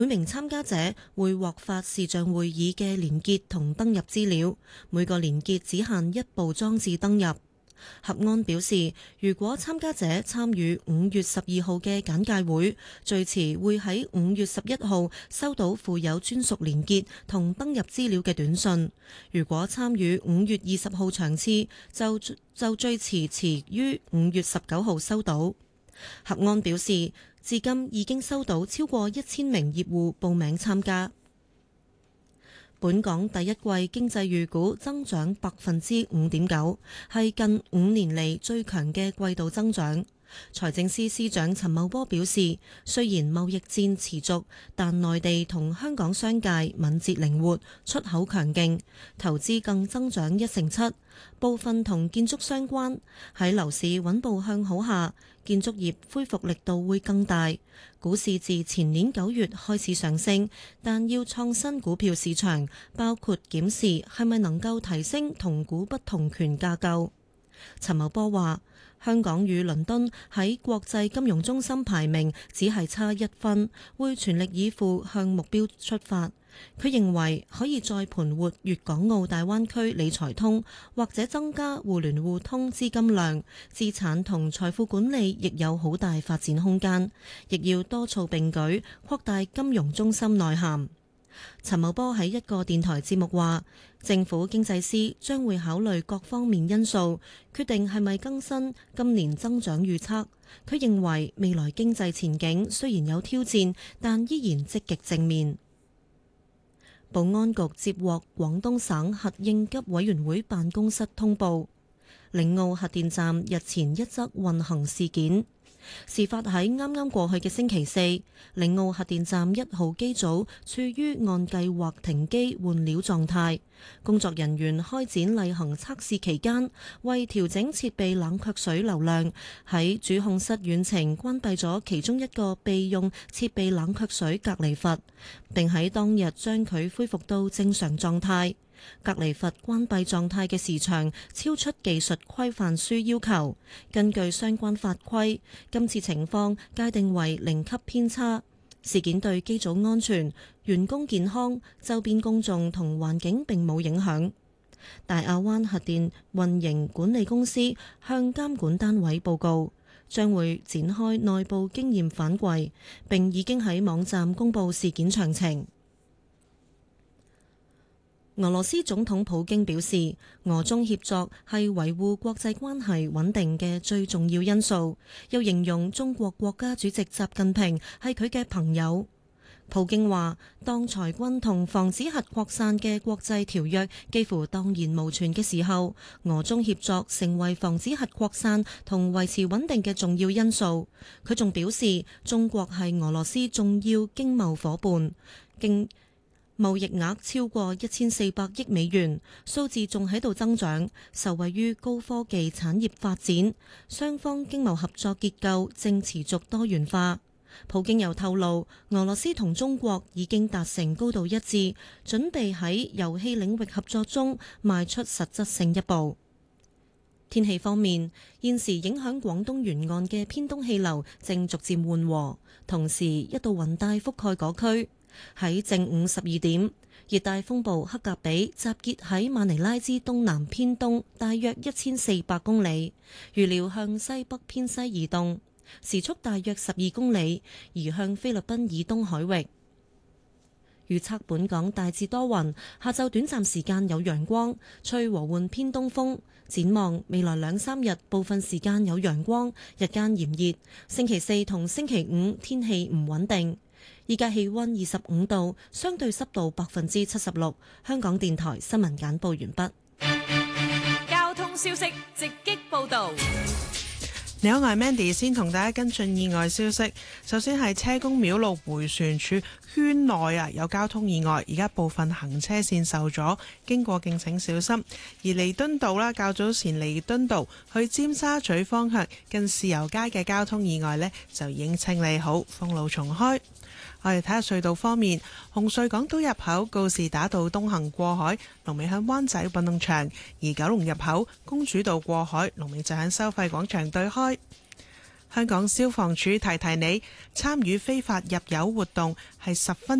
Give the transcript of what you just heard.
每名參加者會獲發視像會議嘅連結同登入資料，每個連結只限一部裝置登入。合安表示，如果參加者參與5月12號嘅簡介會，最遲會喺5月11號收到附有專屬連結同登入資料嘅短信。如果參與5月20號場次，就最遲於5月19號收到。合安表示，至今已經收到超過1000名業戶報名參加。本港第一季經濟預估增長5.9%，係近5年嚟最強嘅季度增長。財政司司長陳茂波表示，雖然貿易戰持續，但內地同香港商界敏捷靈活，出口強勁，投資更增長7%，部分同建築相關。喺樓市穩步向好下，建築業恢復力度會更大。股市自前年9月開始上升，但要創新股票市場，包括檢視係咪能夠提升同股不同權架構。陳茂波話，香港與倫敦喺國際金融中心排名只係差1分，會全力以赴向目標出發。佢認為可以再盤活粵港澳大灣區理財通，或者增加互聯互通資金量，資產同財富管理亦有好大發展空間，亦要多措並舉，擴大金融中心內涵。陳茂波喺一個電台節目話，政府經濟司將會考慮各方面因素，決定係咪更新今年增長預測。佢認為未來經濟前景雖然有挑戰，但依然積極正面。保安局接獲廣東省核應急委員會辦公室通報，嶺澳核電站日前一則運行事件。事發喺啱啱過去嘅星期四，嶺澳核電站1號機組處於按計劃停機換料狀態。工作人員開展例行測試期間，為調整設備冷卻水流量，喺主控室遠程關閉咗其中一個備用設備冷卻水隔離閥，並喺當日將佢恢復到正常狀態。隔離閥關閉狀態嘅時長超出技術規範書要求，根據相關法規，今次情況界定為0級偏差。事件對機組安全、員工健康、周邊公眾同環境並冇影響。大亞灣核電運營管理公司向監管單位報告，將會展開內部經驗反饋，並已經喺網站公佈事件詳情。俄羅斯總統普京表示，俄中協作係維護國際關係穩定嘅最重要因素，又形容中國國家主席習近平係佢嘅朋友。普京話，當裁軍同防止核擴散嘅國際條約幾乎蕩然無存嘅時候，俄中協作成為防止核擴散同維持穩定嘅重要因素。佢仲表示，中國係俄羅斯重要經貿夥伴，貿易額超過1400億美元，數字仲喺度增長，受惠於高科技產業發展。雙方經貿合作結構正持續多元化。普京又透露，俄羅斯同中國已經達成高度一致，準備喺油氣領域合作中邁出實質性一步。天氣方面，現時影響廣東沿岸嘅偏東氣流正逐漸緩和，同時一道雲帶覆蓋嗰區。喺正午12點，熱帶風暴克格比集結喺馬尼拉之東南偏東大約1400公里，預料向西北偏西移動，時速大約12公里，移向菲律賓以東海域。預測本港大致多雲，下晝短暫時間有陽光，吹和緩偏東風。展望未來2-3日，部分時間有陽光，日間炎熱。星期四同星期五天氣唔穩定。依家氣溫25度，相對濕度76%。香港電台新聞簡報完畢。 交通消息直擊報道。 你好，我係 Mandy， 先同大家跟進意外消息。首先係車公廟路迴旋處圈內有交通意外，而家部分行車線受阻，經過敬請小心。而彌敦道啦，較早前彌敦道去尖沙咀方向近豉油街嘅交通意外呢，就已經清理好，封路重開。我哋睇下隧道方面，紅隧港島入口告士打道東行過海，龍尾喺灣仔運動場；而九龍入口公主道過海，龍尾就喺收費廣場對開。 香港消防處提提你，參與非法入油活動係十分